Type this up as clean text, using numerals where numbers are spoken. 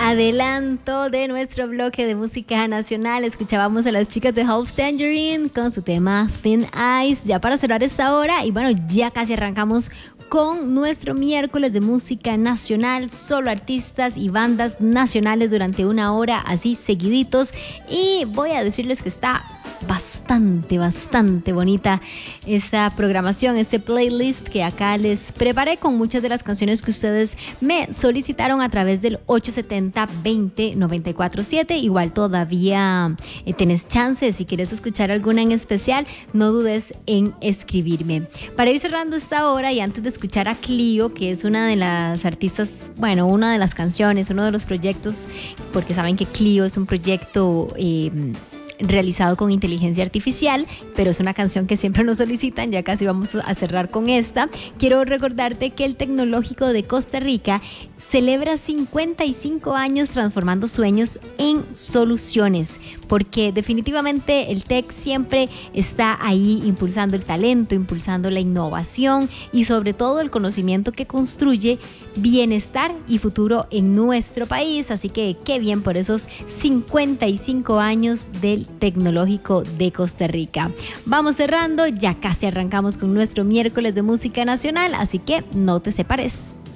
Adelanto de nuestro bloque de música nacional. Escuchábamos a las chicas de Half Tangerine con su tema Thin Ice, ya para cerrar esta hora. Y bueno, ya casi arrancamos con nuestro miércoles de música nacional, solo artistas y bandas nacionales durante una hora, así seguiditos. Y voy a decirles que está bastante bonita esta programación, este playlist que acá les preparé con muchas de las canciones que ustedes me solicitaron a través del 870-20-947. Igual todavía tenés chance, si quieres escuchar alguna en especial, no dudes en escribirme. Para ir cerrando esta hora y antes de escuchar a Clio, que es una de las artistas, bueno, una de las canciones, uno de los proyectos, porque saben que Clio es un proyecto realizado con inteligencia artificial, pero es una canción que siempre nos solicitan. Ya casi vamos a cerrar con esta. Quiero recordarte que el Tecnológico de Costa Rica celebra 55 años transformando sueños en soluciones, porque definitivamente el TEC siempre está ahí impulsando el talento, impulsando la innovación y sobre todo el conocimiento que construye bienestar y futuro en nuestro país. Así que qué bien por esos 55 años del Tecnológico de Costa Rica. Vamos cerrando, ya casi arrancamos con nuestro miércoles de música nacional, así que no te separes.